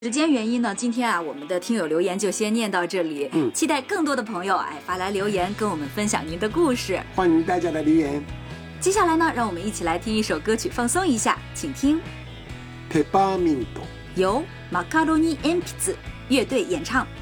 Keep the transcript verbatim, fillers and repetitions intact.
时间原因呢，今天啊，我们的听友留言就先念到这里。 嗯， 期待更多的朋友哎发来留言，跟我们分享您的故事。 欢迎大家的留言。 接下来呢，让我们一起来听一首歌曲放松一下，请听。 ペパーミント由马卡罗尼鉛笔乐队演唱。